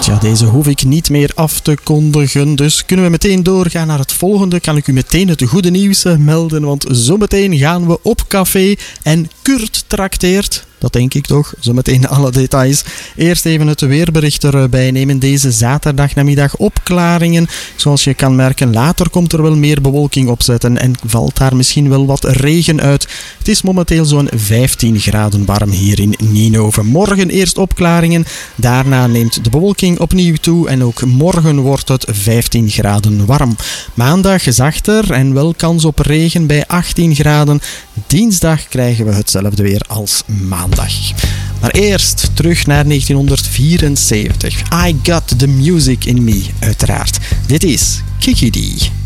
Tja, deze hoef ik niet meer af te kondigen, dus kunnen we meteen doorgaan naar het volgende. Kan ik u meteen het goede nieuws melden, want zometeen gaan we op café en Kurt trakteert. Dat denk ik toch, zometeen alle details. Eerst even het weerbericht erbij nemen. Deze zaterdagnamiddag opklaringen. Zoals je kan merken, later komt er wel meer bewolking opzetten en valt daar misschien wel wat regen uit. Het is momenteel zo'n 15 graden warm hier in Ninove. Morgen eerst opklaringen, daarna neemt de bewolking opnieuw toe en ook morgen wordt het 15 graden warm. Maandag zachter en wel kans op regen bij 18 graden. Dinsdag krijgen we hetzelfde weer als maandag. Maar eerst terug naar 1974. I Got The Music In Me, uiteraard. Dit is Kiki D.